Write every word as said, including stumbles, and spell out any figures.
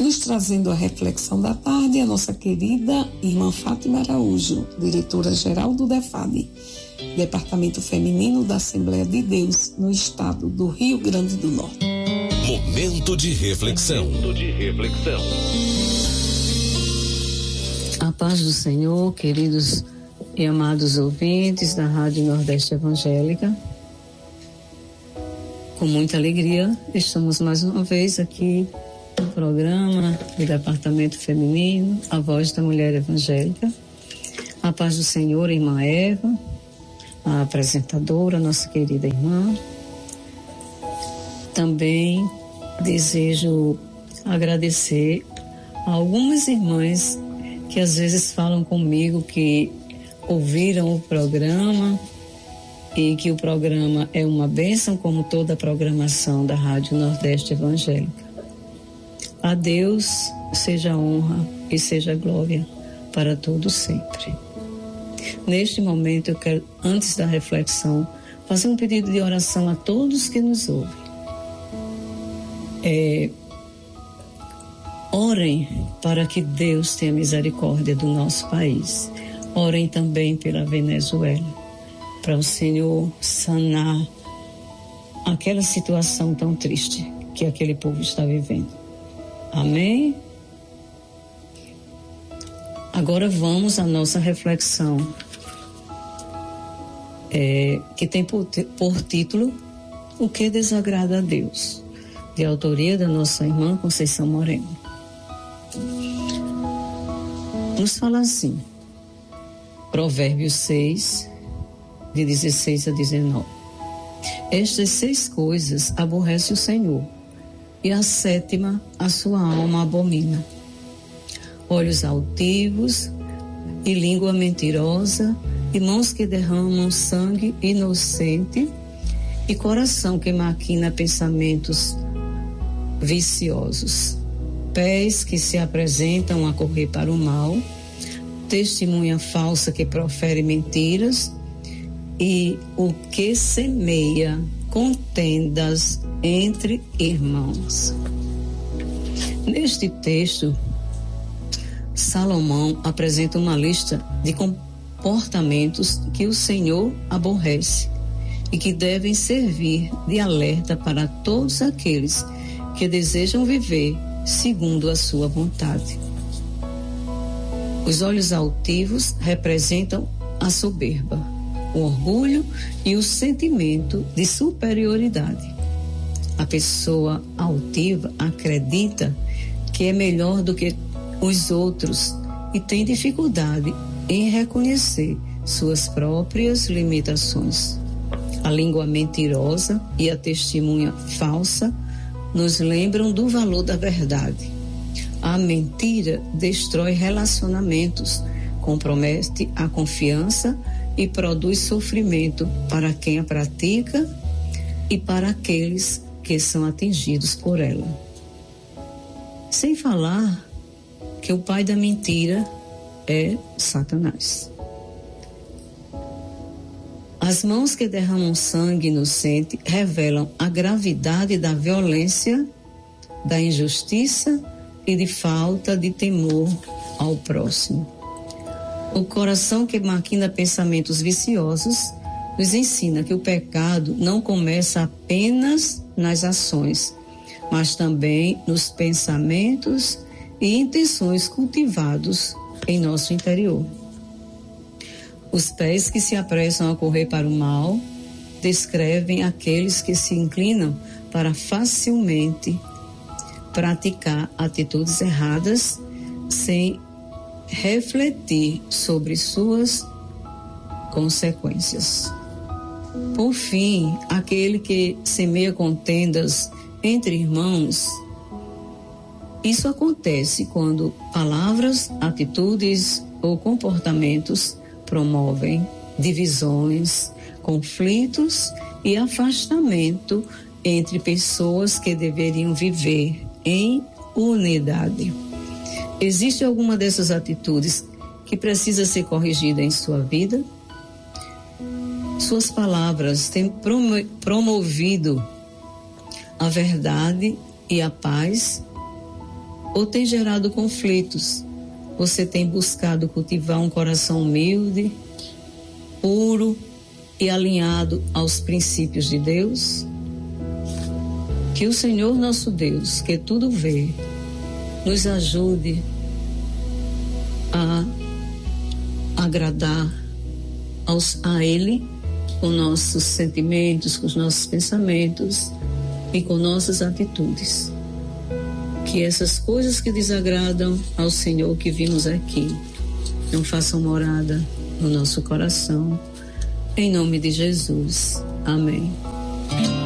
Nos trazendo a reflexão da tarde, a nossa querida irmã Fátima Araújo, diretora-geral do DEFADE, Departamento Feminino da Assembleia de Deus, no estado do Rio Grande do Norte. Momento de reflexão. Momento de reflexão. A paz do Senhor, queridos e amados ouvintes da Rádio Nordeste Evangélica. Com muita alegria, estamos mais uma vez aqui no programa do Departamento Feminino, a voz da mulher evangélica. A paz do Senhor, irmã Eva, a apresentadora, nossa querida irmã. Também desejo agradecer a algumas irmãs que às vezes falam comigo que ouviram o programa e que o programa é uma bênção, como toda a programação da Rádio Nordeste Evangélica. A Deus seja honra e seja glória para todos sempre. Neste momento eu quero, antes da reflexão, fazer um pedido de oração a todos que nos ouvem. É, orem para que Deus tenha misericórdia do nosso país. Orem também pela Venezuela, para o Senhor sanar aquela situação tão triste que aquele povo está vivendo. Amém? Agora vamos à nossa reflexão, é, que tem por, por título O que desagrada a Deus, de autoria da nossa irmã Conceição Moreno. Nos fala assim, Provérbios seis, de dezesseis a dezenove. Estas seis coisas aborrece o Senhor, e a sétima a sua alma abomina: olhos altivos e língua mentirosa, e mãos que derramam sangue inocente, e coração que maquina pensamentos viciosos, pés que se apresentam a correr para o mal, testemunha falsa que profere mentiras, e o que semeia contendas entre irmãos. Neste texto, Salomão apresenta uma lista de comportamentos que o Senhor aborrece e que devem servir de alerta para todos aqueles que desejam viver segundo a sua vontade. Os olhos altivos representam a soberba, o orgulho e o sentimento de superioridade. A pessoa altiva acredita que é melhor do que os outros e tem dificuldade em reconhecer suas próprias limitações. A língua mentirosa e a testemunha falsa nos lembram do valor da verdade. A mentira destrói relacionamentos, compromete a confiança e produz sofrimento para quem a pratica e para aqueles que são atingidos por ela. Sem falar que o pai da mentira é Satanás. As mãos que derramam sangue inocente revelam a gravidade da violência, da injustiça e de falta de temor ao próximo. O coração que maquina pensamentos viciosos nos ensina que o pecado não começa apenas nas ações, mas também nos pensamentos e intenções cultivados em nosso interior. Os pés que se apressam a correr para o mal descrevem aqueles que se inclinam para facilmente praticar atitudes erradas sem refletir sobre suas consequências. Por fim, aquele que semeia contendas entre irmãos. Isso acontece quando palavras, atitudes ou comportamentos promovem divisões, conflitos e afastamento entre pessoas que deveriam viver em unidade. Existe alguma dessas atitudes que precisa ser corrigida em sua vida? Suas palavras têm promovido a verdade e a paz? ou tem gerado conflitos? Você tem buscado cultivar um coração humilde, puro e alinhado aos princípios de Deus? Que o Senhor nosso Deus, que tudo vê, nos ajude a agradar aos, a Ele com nossos sentimentos, com os nossos pensamentos e com nossas atitudes. Que essas coisas que desagradam ao Senhor que vimos aqui não façam morada no nosso coração. Em nome de Jesus. Amém.